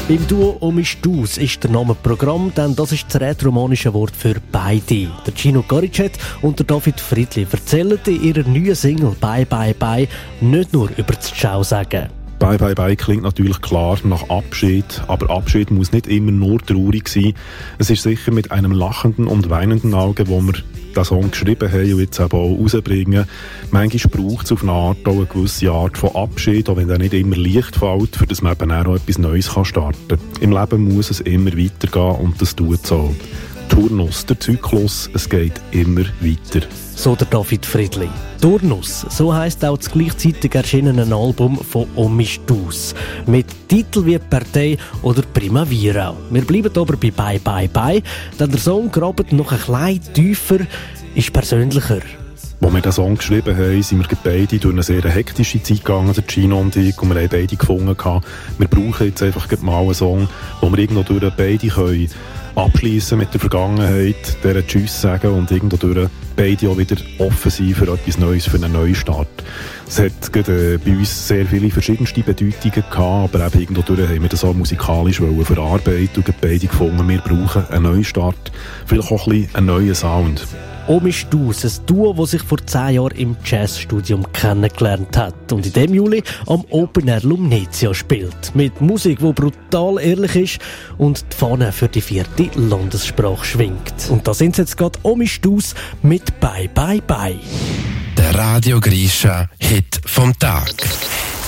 Beim Duo «Omistus» ist der Name Programm, denn das ist das rätoromanische Wort für beide. Der Gino Goricet und der David Friedli erzählen in ihrer neuen Single «Bye Bye Bye» nicht nur über das Ciao sagen. Bye Bye Bye klingt natürlich klar nach Abschied, aber Abschied muss nicht immer nur traurig sein. Es ist sicher mit einem lachenden und weinenden Auge, wo wir den Song geschrieben haben und jetzt eben auch rausbringen. Manchmal braucht es auf eine Art auch eine gewisse Art von Abschied, auch wenn der nicht immer leicht fällt, für das man eben auch etwas Neues starten kann. Im Leben muss es immer weitergehen und das tut es auch. Turnus, der Zyklus, es geht immer weiter. So der David Friedli. Turnus, so heisst auch das gleichzeitig erschienene Album von «Omistus». Mit Titeln wie «Partei» oder «Primavera». Wir bleiben aber bei «Bye Bye Bye», denn der Song grabt noch ein klein tiefer, ist persönlicher. Als wir den Song geschrieben haben, sind wir beide durch eine sehr hektische Zeit gegangen, der Gino und ich, und wir haben beide gefunden, wir brauchen jetzt einfach mal einen Song, wo wir irgendwo durch beide können abschließen mit der Vergangenheit, deren Tschüss sagen und irgendwo durch beide auch wieder offen sein für etwas Neues, für einen Neustart. Es hat bei uns sehr viele verschiedenste Bedeutungen gehabt, aber eben irgendwo durch haben wir das auch musikalisch verarbeiten und beide gefunden, wir brauchen einen Neustart, vielleicht auch ein bisschen einen neuen Sound. «Omistus», ein Duo, das sich vor 10 Jahren im Jazzstudium kennengelernt hat und in diesem Juli am Open Air Lumnezia spielt. Mit Musik, die brutal ehrlich ist und die Fahne für die 4. Landessprache schwingt. Und da sind jetzt gerade «Omistus» mit «Bye Bye Bye». Der Radio Grisha Hit vom Tag.